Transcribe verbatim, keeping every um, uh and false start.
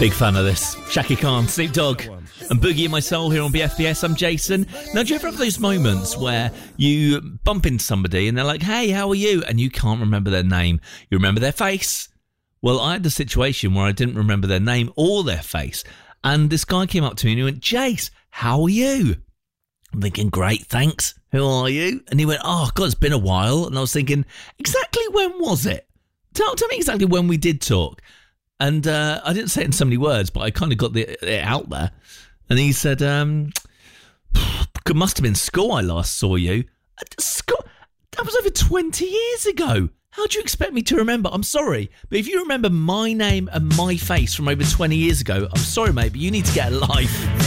Big fan of this. Shaki Khan, Snoop Dogg, and Boogie in My Soul here on B F B S. I'm Jason. Now, do you ever have those moments where you bump into somebody and they're like, hey, how are you? And you can't remember their name. You remember their face. Well, I had the situation where I didn't remember their name or their face. And this guy came up to me and he went, Jace, how are you? I'm thinking, great, thanks. Who are you? And he went, oh, God, it's been a while. And I was thinking, exactly when was it? Tell, tell me exactly when we did talk. And uh, I didn't say it in so many words, but I kind of got the, it out there. And he said, um, it must have been school I last saw you. School? That was over twenty years ago. How do you expect me to remember? I'm sorry, but if you remember my name and my face from over twenty years ago, I'm sorry, mate, but you need to get a life.